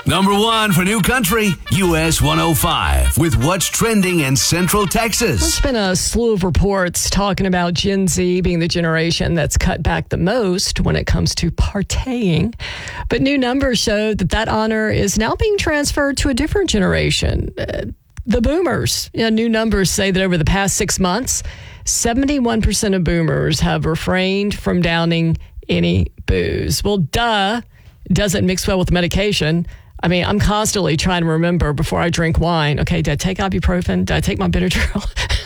Number 1 for New Country, US 105, with what's trending in Central Texas. There's been a slew of reports talking about Gen Z being the generation that's cut back the most when it comes to partying. But new numbers show that honor is now being transferred to a different generation, the boomers. New numbers say that over the past 6 months, 71% of boomers have refrained from downing any booze. Well, duh, it doesn't mix well with medication. I mean, I'm constantly trying to remember before I drink wine. Okay, did I take ibuprofen? Did I take my Benadryl?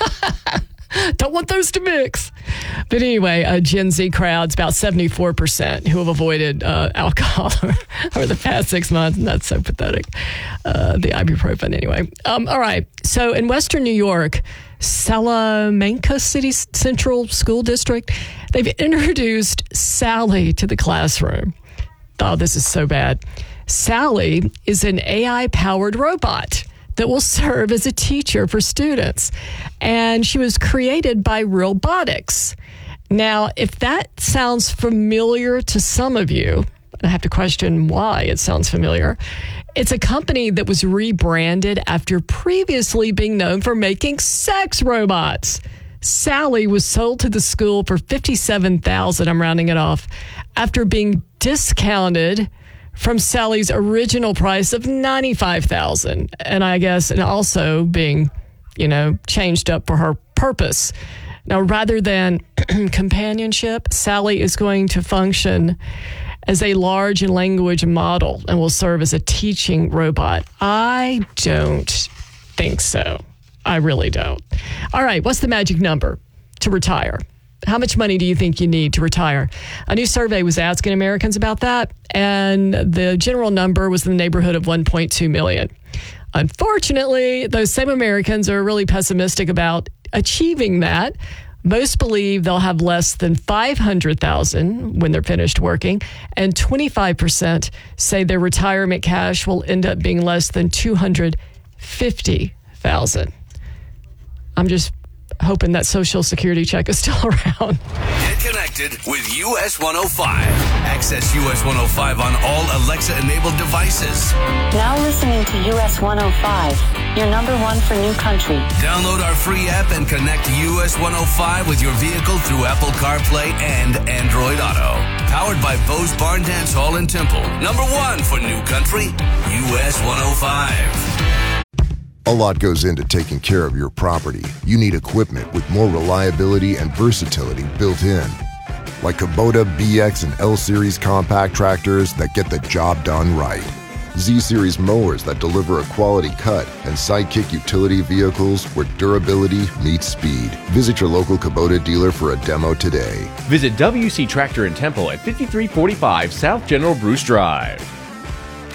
Don't want those to mix. But anyway, a Gen Z crowd's about 74% who have avoided alcohol over the past 6 months. And that's so pathetic. The ibuprofen anyway. All right. So in Western New York, Salamanca City Central School District, they've introduced Sally to the classroom. Oh, this is so bad. Sally is an AI-powered robot that will serve as a teacher for students. And she was created by Realbotix. Now, if that sounds familiar to some of you, I have to question why it sounds familiar. It's a company that was rebranded after previously being known for making sex robots. Sally was sold to the school for $57,000, I'm rounding it off, after being discounted from Sally's original price of $95,000. And also being, changed up for her purpose. Now, rather than companionship, Sally is going to function as a large language model and will serve as a teaching robot. I don't think so. I really don't. All right, what's the magic number to retire? How much money do you think you need to retire? A new survey was asking Americans about that, and the general number was in the neighborhood of $1.2 million. Unfortunately, those same Americans are really pessimistic about achieving that. Most believe they'll have less than $500,000 when they're finished working, and 25% say their retirement cash will end up being less than $250,000. I'm just hoping that Social Security check is still around. Get connected with US 105. Access US 105 on all Alexa-enabled devices. Now listening to US 105, your number 1 for New Country. Download our free app and connect US 105 with your vehicle through Apple CarPlay and Android Auto. Powered by Bose Barn Dance Hall in Temple. Number 1 for New Country, US 105. A lot goes into taking care of your property. You need equipment with more reliability and versatility built in. Like Kubota BX and L-Series compact tractors that get the job done right. Z-Series mowers that deliver a quality cut, and Sidekick utility vehicles where durability meets speed. Visit your local Kubota dealer for a demo today. Visit WC Tractor in Temple at 5345 South General Bruce Drive.